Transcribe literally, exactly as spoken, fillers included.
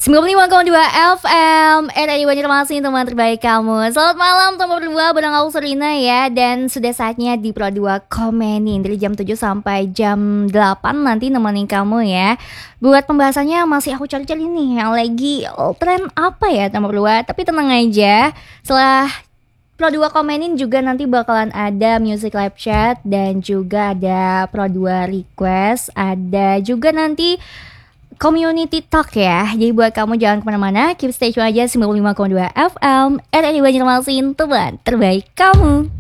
sembilan puluh lima koma dua F M R R I Banjarmasin, teman terbaik kamu. Selamat malam teman berdua, bareng aku Serina ya. Dan sudah saatnya di Pro dua komenin dari jam tujuh sampai jam delapan nanti nemenin kamu ya. Buat pembahasannya masih aku cari-cari nih yang lagi oh, tren apa ya teman berdua. Tapi tenang aja, setelah Pro dua komenin juga nanti bakalan ada music live chat dan juga ada Pro dua request. Ada juga nanti community talk ya. Jadi buat kamu jangan kemana-mana, keep stay tune aja sembilan puluh lima koma dua F M R R I Banjarmasin, teman terbaik kamu.